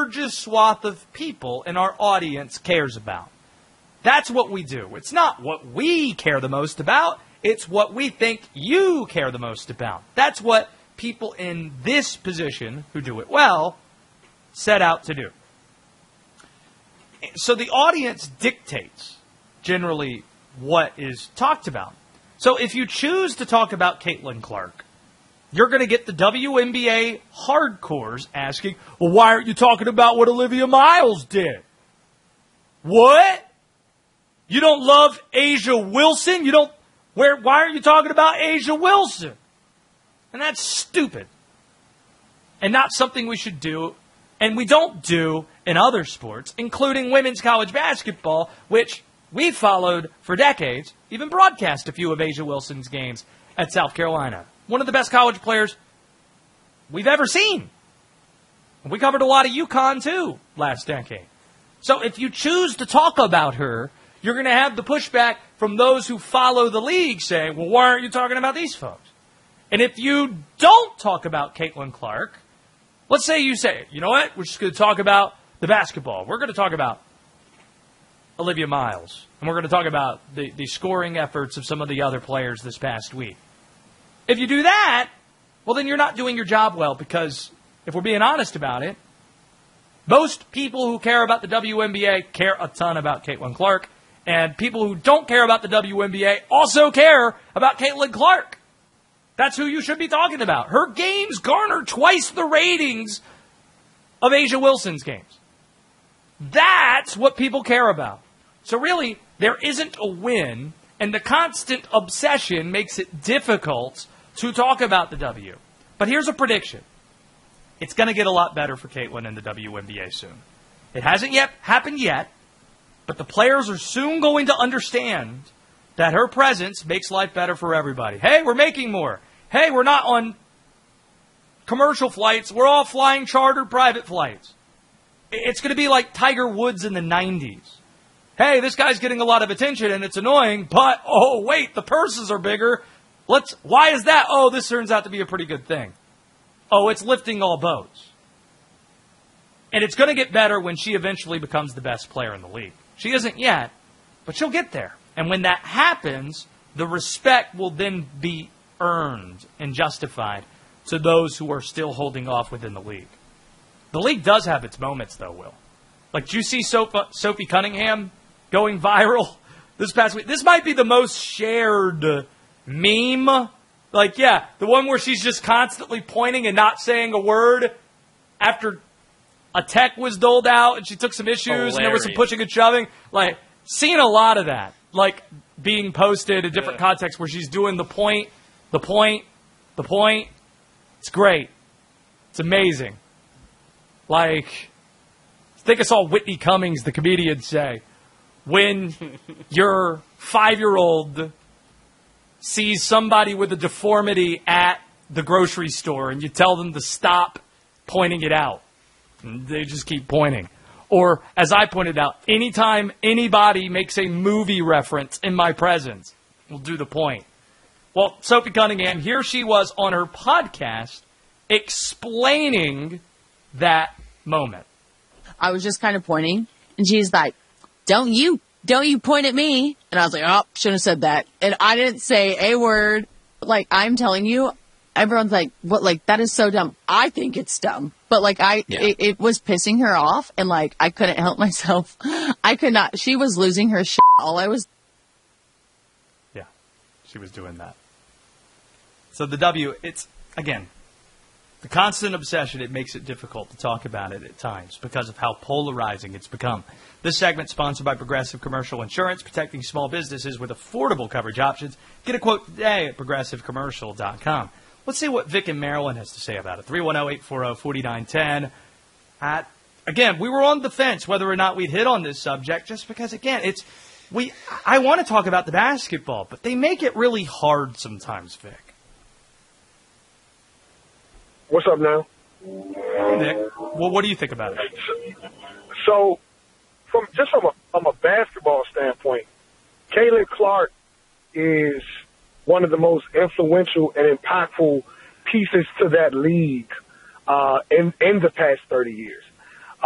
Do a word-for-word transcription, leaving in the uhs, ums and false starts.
largest swath of people in our audience cares about. That's what we do. It's not what we care the most about. It's what we think you care the most about. That's what people in this position who do it well set out to do. So the audience dictates generally what is talked about. So if you choose to talk about Caitlin Clark, you're going to get the W N B A hardcores asking, well, why aren't you talking about what Olivia Miles did? What? You don't love A'ja Wilson? You don't, where, why aren't you talking about A'ja Wilson? And that's stupid. And not something we should do, and we don't do in other sports, including women's college basketball, which we followed for decades, even broadcast a few of A'ja Wilson's games at South Carolina. One of the best college players we've ever seen. And we covered a lot of UConn, too, last decade. So if you choose to talk about her, you're going to have the pushback from those who follow the league saying, well, why aren't you talking about these folks? And if you don't talk about Caitlin Clark, let's say you say, you know what, we're just going to talk about the basketball. We're going to talk about Olivia Miles. And we're going to talk about the, the scoring efforts of some of the other players this past week. If you do that, well, then you're not doing your job well, because if we're being honest about it, most people who care about the W N B A care a ton about Caitlin Clark. And people who don't care about the W N B A also care about Caitlin Clark. That's who you should be talking about. Her games garner twice the ratings of A'ja Wilson's games. That's what people care about. So really, there isn't a win, and the constant obsession makes it difficult to talk about the W. But here's a prediction. It's going to get a lot better for Caitlin in the W N B A soon. It hasn't yet happened yet. But the players are soon going to understand that her presence makes life better for everybody. Hey, we're making more. Hey, we're not on commercial flights. We're all flying chartered private flights. It's going to be like Tiger Woods in the nineties. Hey, this guy's getting a lot of attention and it's annoying, but, oh, wait, the purses are bigger. Let's. Why is that? Oh, this turns out to be a pretty good thing. Oh, it's lifting all boats. And it's going to get better when she eventually becomes the best player in the league. She isn't yet, but she'll get there. And when that happens, the respect will then be earned and justified to those who are still holding off within the league. The league does have its moments, though, Will. Like, did you see Sophie Cunningham going viral this past week? This might be the most shared meme. Like, yeah, the one where she's just constantly pointing and not saying a word after a tech was doled out and she took some issues Hilarious. And there was some pushing and shoving. Like, seen a lot of that. Like, being posted in different yeah. contexts where she's doing the point, the point, the point. It's great. It's amazing. Like, I think I saw Whitney Cummings, the comedian, say, when your five-year-old sees somebody with a deformity at the grocery store and you tell them to stop pointing it out. And they just keep pointing. Or, as I pointed out, anytime anybody makes a movie reference in my presence, we'll do the point. Well, Sophie Cunningham, here she was on her podcast explaining that moment. I was just kind of pointing, and she's like, don't you, don't you point at me. And I was like, oh, shouldn't have said that. And I didn't say a word. Like, I'm telling you, everyone's like, what, like, that is so dumb. I think it's dumb. But, like, I, yeah. it, it was pissing her off, and, like, I couldn't help myself. I could not, she was losing her shit. All I was. Yeah, she was doing that. So the W, it's, again, the constant obsession, it makes it difficult to talk about it at times because of how polarizing it's become. This segment sponsored by Progressive Commercial Insurance, protecting small businesses with affordable coverage options. Get a quote today at progressive commercial dot com. Let's see what Vic in Maryland has to say about it. three one zero, eight four zero, four nine one zero. Uh, again, we were on the fence whether or not we'd hit on this subject just because, again, it's we. I want to talk about the basketball, but they make it really hard sometimes, Vic. What's up now? Hey, Vic. Well, what do you think about it? So, from just from a, from a basketball standpoint, Caitlin Clark is one of the most influential and impactful pieces to that league uh, in, in the past thirty years.